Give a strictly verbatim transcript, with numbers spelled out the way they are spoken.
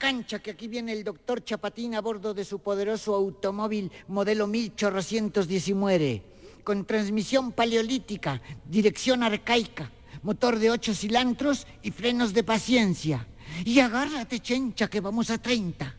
cancha que aquí viene el doctor Chapatín a bordo de su poderoso automóvil modelo mil ochocientos diecinueve, con transmisión paleolítica, dirección arcaica, motor de ocho cilantros y frenos de paciencia. Y agárrate, chencha, que vamos a treinta.